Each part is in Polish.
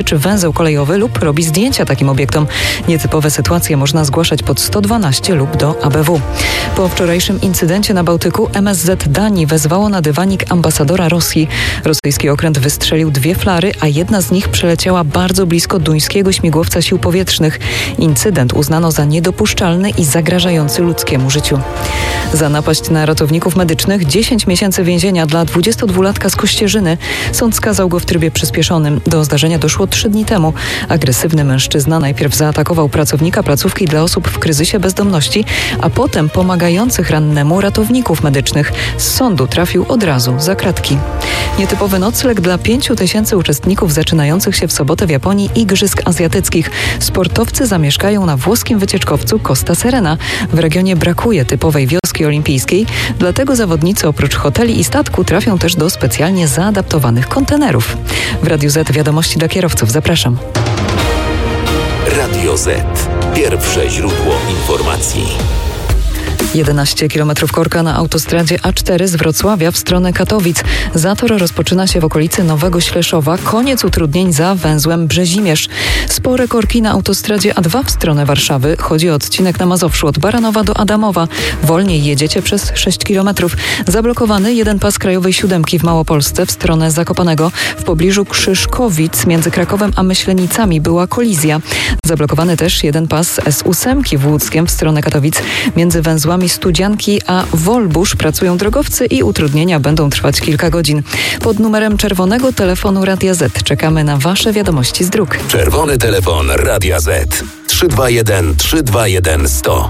czy węzeł kolejowy lub robi zdjęcia takim obiektom. Nietypowe sytuacje można zgłaszać pod 112 lub do ABW. Po wczorajszym incydencie na Bałtyku MSZ Danii wezwało na dywanik ambasadora Rosji. Rosyjski okręt wystrzelił 2 flary, a jedna z nich przeleciała bardzo blisko duńskiego śmigłowca sił powietrznych. Incydent uznano za niedopuszczalny i zagrażający ludzkiemu życiu. Za napaść na ratowników medycznych 10 miesięcy więzienia dla 22-latka z Kościerzyny. Sąd skazał go w trybie przyspieszonym. Do zdarzenia doszło 3 dni temu. Agresywny mężczyzna najpierw zaatakował pracownika placówki dla osób w kryzysie bezdomności, a potem pomagających rannemu ratowników medycznych. Z sądu trafił od razu za kratki. Nietypowy nocleg dla 5 000 uczestników zaczynających się w sobotę w Japonii Igrzysk Azjatyckich. Sportowcy zamieszkają na włoskim wycieczkowcu Costa Serena. W regionie brakuje typowej wioski olimpijskiej, dlatego zawodnicy oprócz hoteli i statku trafią też do specjalnie zaadaptowanych kontenerów. W Radiu Z wiadomości dla kierowców. Zapraszam. Radio Z. Pierwsze źródło informacji. 11 km korka na autostradzie A4 z Wrocławia w stronę Katowic. Zator rozpoczyna się w okolicy Nowego Śleszowa. Koniec utrudnień za węzłem Brzezimierz. Spore korki na autostradzie A2 w stronę Warszawy. Chodzi o odcinek na Mazowszu od Baranowa do Adamowa. Wolniej jedziecie przez 6 km. Zablokowany jeden pas krajowej 7 w Małopolsce w stronę Zakopanego. W pobliżu Krzyżkowic między Krakowem a Myślenicami była kolizja. Zablokowany też jeden pas S8 w Łódzkiem w stronę Katowic. Między węzłami Studzianki a Wolbusz pracują drogowcy i utrudnienia będą trwać kilka godzin. Pod numerem czerwonego telefonu Radia Z czekamy na Wasze wiadomości z dróg. Czerwony telefon Radia Z 321 321 100.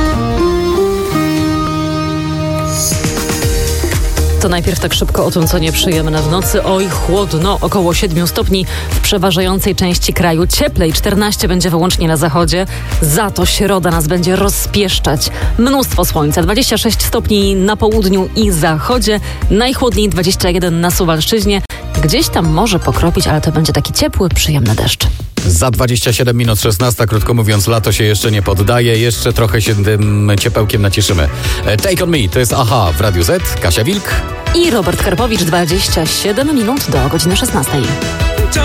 To najpierw tak szybko o tym, co nieprzyjemne w nocy. Oj, chłodno, około 7 stopni w przeważającej części kraju. Cieplej, 14 będzie wyłącznie na zachodzie. Za to środa nas będzie rozpieszczać. Mnóstwo słońca, 26 stopni na południu i zachodzie. Najchłodniej 21 na Suwalszczyźnie. Gdzieś tam może pokropić, ale to będzie taki ciepły, przyjemny deszcz. Za 27 minut 16, krótko mówiąc, lato się jeszcze nie poddaje. Jeszcze trochę się tym ciepełkiem nacieszymy. Take on me, to jest AHA w Radiu Z. Kasia Wilk i Robert Karpowicz, 27 minut do godziny 16.